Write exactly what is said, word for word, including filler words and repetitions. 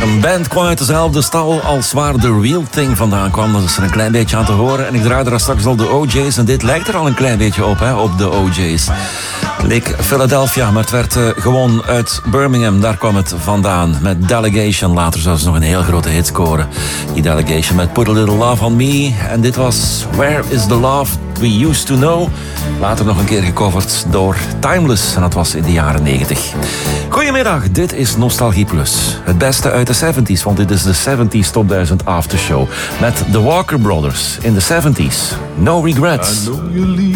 Een band kwam uit dezelfde stal als waar The Real Thing vandaan kwam. Dat is er een klein beetje aan te horen. En ik draaide daar straks al de O J's. En dit lijkt er al een klein beetje op, hè, op de O J's. Het leek Philadelphia, maar het werd uh, gewoon uit Birmingham. Daar kwam het vandaan. Met Delegation. Later zou ze nog een heel grote hit scoren. Die Delegation met Put a Little Love on Me. En dit was Where is the Love We Used to Know. Later nog een keer gecoverd door Timeless. En dat was in de jaren negentig. Goedemiddag, dit is Nostalgie Plus. Het beste uit de zeventies, want dit is de zeventies Top duizend Aftershow. Met The Walker Brothers in de zeventies. No Regrets.